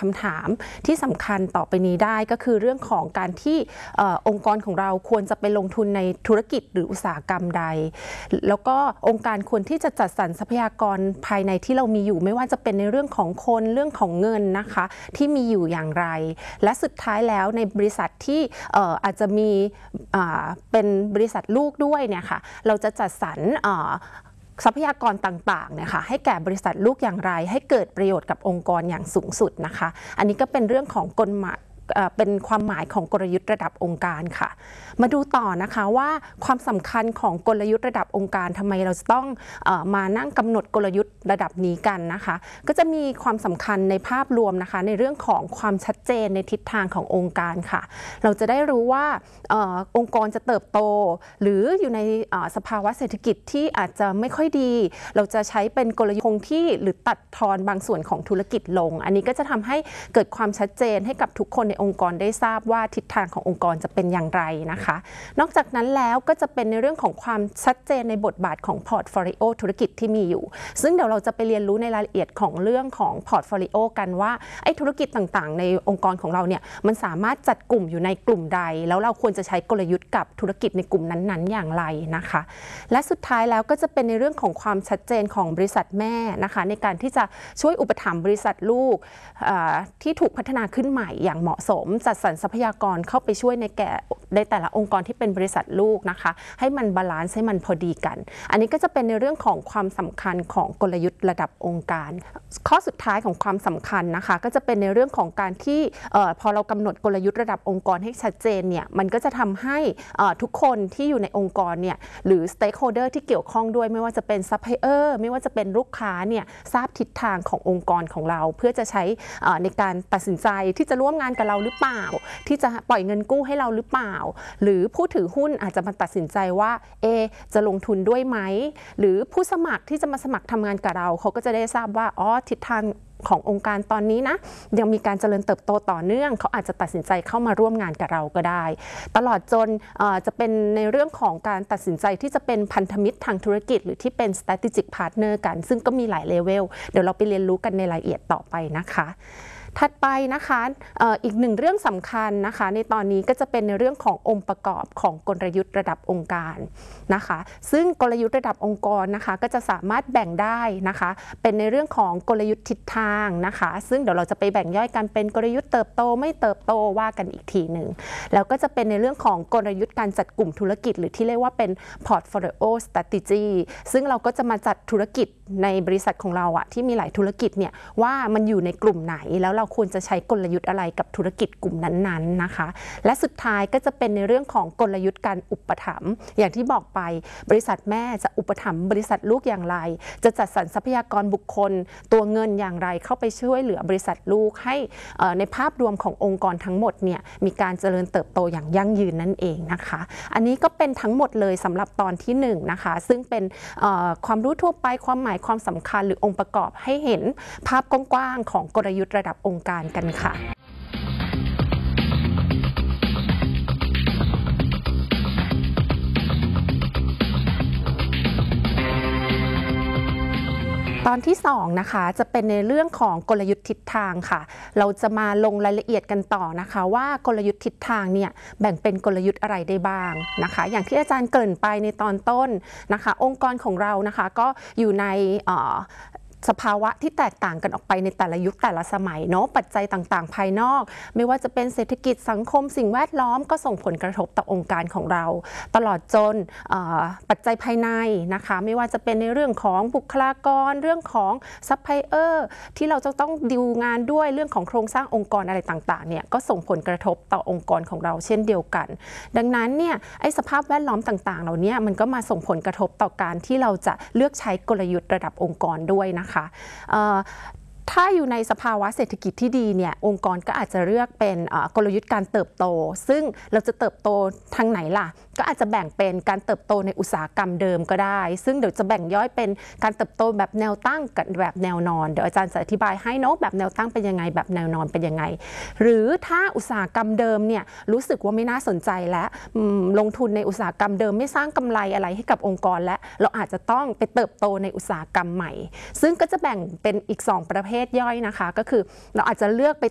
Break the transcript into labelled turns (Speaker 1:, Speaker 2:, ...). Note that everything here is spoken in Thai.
Speaker 1: ำถามที่สำคัญต่อไปนี้ได้ก็คือเรื่องของการที่องค์กรของเราควรจะไปลงทุนในธุรกิจหรืออุตสาหกรรมใดแล้วก็องค์การควรที่จะจัดสรรทรัพยากรภายในที่เรามีอยู่ไม่ว่าจะเป็นในเรื่องของคนเรื่องของเงินนะคะที่มีอยู่อย่างไรและสุดท้ายแล้วในบริษัทที่อาจจะมีเป็นบริษัทลูกด้วยเนี่ยค่ะเราจะจัดสรรทรัพยากรต่างๆเนี่ยค่ะให้แก่บริษัทลูกอย่างไรให้เกิดประโยชน์กับองค์กรอย่างสูงสุดนะคะอันนี้ก็เป็นเรื่องของกฎหมายเป็นความหมายของกลยุทธ์ระดับองค์การค่ะมาดูต่อนะคะว่าความสำคัญของกลยุทธ์ระดับองค์การทำไมเราจะต้องมานั่งกำหนดกลยุทธ์ระดับนี้กันนะคะก็จะมีความสำคัญในภาพรวมนะคะในเรื่องของความชัดเจนในทิศทางขององค์การค่ะเราจะได้รู้ว่าองค์กรจะเติบโตหรืออยู่ในสภาวะเศรษฐกิจที่อาจจะไม่ค่อยดีเราจะใช้เป็นกลยุทธ์คงที่หรือตัดทอนบางส่วนของธุรกิจลงอันนี้ก็จะทำให้เกิดความชัดเจนให้กับทุกคนในองค์กรได้ทราบว่าทิศทางขององค์กรจะเป็นอย่างไรนะคะนอกจากนั้นแล้วก็จะเป็นในเรื่องของความชัดเจนในบทบาทของพอร์ตโฟลิโอธุรกิจที่มีอยู่ซึ่งเดี๋ยวเราจะไปเรียนรู้ในรายละเอียดของเรื่องของพอร์ตโฟลิโอกันว่าไอ้ธุรกิจต่างๆในองค์กรของเราเนี่ยมันสามารถจัดกลุ่มอยู่ในกลุ่มใดแล้วเราควรจะใช้กลยุทธ์กับธุรกิจในกลุ่มนั้นๆอย่างไรนะคะและสุดท้ายแล้วก็จะเป็นในเรื่องของความชัดเจนของบริษัทแม่นะคะในการที่จะช่วยอุปถัมภ์บริษัทลูกที่ถูกพัฒนาขึ้นใหม่อย่างเหมาะสมจัดสรรทรัพยากรเข้าไปช่วยในแต่ละองค์กรที่เป็นบริษัทลูกนะคะให้มันบาลานซ์ให้มันพอดีกันอันนี้ก็จะเป็นในเรื่องของความสำคัญของกลยุทธ์ระดับองค์การข้อสุดท้ายของความสำคัญนะคะก็จะเป็นในเรื่องของการที่พอเรากำหนดกลยุทธ์ระดับองค์กรให้ชัดเจนเนี่ยมันก็จะทำให้ทุกคนที่อยู่ในองค์กรเนี่ยหรือ stakeholder ที่เกี่ยวข้องด้วยไม่ว่าจะเป็น supplier ไม่ว่าจะเป็นลูกค้าเนี่ยทราบทิศทางขององค์กรของเราเพื่อจะใช้ในการตัดสินใจที่จะร่วมงานกับเราหรือเปล่าที่จะปล่อยเงินกู้ให้เราหรือเปล่าหรือผู้ถือหุ้นอาจจะมาตัดสินใจว่าจะลงทุนด้วยไหมหรือผู้สมัครที่จะมาสมัครทำงานกับเราเขาก็จะได้ทราบว่าทิศทางขององค์การตอนนี้นะยังมีการเจริญเติบโตต่อเนื่องเขาอาจจะตัดสินใจเข้ามาร่วมงานกับเราก็ได้ตลอดจนจะเป็นในเรื่องของการตัดสินใจที่จะเป็นพันธมิตรทางธุรกิจหรือที่เป็น strategic partner กันซึ่งก็มีหลายเลเวลเดี๋ยวเราไปเรียนรู้กันในรายละเอียดต่อไปนะคะถัดไปนะคะอีกหนึ่งเรื่องสำคัญนะคะในตอนนี้ก็จะเป็นในเรื่องขององค์ประกอบของกลยุทธ์ระดับองค์การนะคะซึ่งกลยุทธ์ระดับองค์กรนะคะก็จะสามารถแบ่งได้นะคะเป็นในเรื่องของกลยุทธ์ทิศทางนะคะซึ่งเดี๋ยวเราจะไปแบ่งย่อยกันเป็นกลยุทธ์เติบโตไม่เติบโตว่ากันอีกทีหนึ่งแล้วก็จะเป็นในเรื่องของกลยุทธ์การจัดกลุ่มธุรกิจหรือที่เรียกว่าเป็น portfolio strategy ซึ่งเราก็จะมาจัดธุรกิจในบริษัทของเราที่มีหลายธุรกิจเนี่ยว่ามันอยู่ในกลุ่มไหนแล้วเราควรจะใช้กลยุทธ์อะไรกับธุรกิจกลุ่มนั้นๆนะคะและสุดท้ายก็จะเป็นในเรื่องของกลยุทธ์การอุปถัมภ์อย่างที่บอกไปบริษัทแม่จะอุปถัมภ์บริษัทลูกอย่างไรจะจัดสรรทรัพยากรบุคคลตัวเงินอย่างไรเข้าไปช่วยเหลือบริษัทลูกให้ในภาพรวมขององค์กรทั้งหมดเนี่ยมีการเจริญเติบโตอย่างยั่งยืนนั่นเองนะคะอันนี้ก็เป็นทั้งหมดเลยสำหรับตอนที่1นะคะซึ่งเป็นความรู้ทั่วไปความหมายความสำคัญหรือองค์ประกอบให้เห็นภาพกว้างๆของกลยุทธ์ระดับองค์การกันค่ะตอนที่2นะคะจะเป็นในเรื่องของกลยุทธ์ทิศทางค่ะเราจะมาลงรายละเอียดกันต่อนะคะว่ากลยุทธ์ทิศทางเนี่ยแบ่งเป็นกลยุทธ์อะไรได้บ้างนะคะอย่างที่อาจารย์เกริ่นไปในตอนต้นนะคะองค์กรของเรานะคะก็อยู่ในสภาวะที่แตกต่างกันออกไปในแต่ละยุคแต่ละสมัยเนาะปัจจัยต่างๆภายนอกไม่ว่าจะเป็นเศรษฐกิจสังคมสิ่งแวดล้อมก็ส่งผลกระทบต่อองค์การของเราตลอดจนปัจจัยภายในนะคะไม่ว่าจะเป็นในเรื่องของบุคลากรเรื่องของซัพพลายเออร์ที่เราจะต้องดีลงานด้วยเรื่องของโครงสร้างองค์กรอะไรต่างๆเนี่ยก็ส่งผลกระทบต่อองค์กรของเราเช่นเดียวกันดังนั้นเนี่ยไอ้สภาพแวดล้อมต่างๆเหล่านี้มันก็มาส่งผลกระทบต่อการที่เราจะเลือกใช้กลยุทธ์ระดับองค์กรด้วยนะคะถ้าอยู่ในสภาวะเศรษฐกิจที่ดีเนี่ยองค์กรก็อาจจะเลือกเป็นกลยุทธ์การเติบโตซึ่งเราจะเติบโตทางไหนล่ะก็อาจจะแบ่งเป็นการเติบโตในอุตสาหกรรมเดิมก็ได้ซึ่งเดี๋ยวจะแบ่งย่อยเป็นการเติบโตแบบแนวตั้งกับแบบแนวนอนเดี๋ยวอาจารย์จะอธิบายให้เนาะแบบแนวตั้งเป็นยังไงแบบแนวนอนเป็นยังไงหรือถ้าอุตสาหกรรมเดิมเนี่ยรู้สึกว่าไม่น่าสนใจและลงทุนในอุตสาหกรรมเดิมไม่สร้างกำไรอะไรให้กับองค์กรและเราอาจจะต้องไปเติบโตในอุตสาหกรรมใหม่ซึ่งก็จะแบ่งเป็นอีก2ประเภทย่อยนะคะก็คือเราอาจจะเลือกไป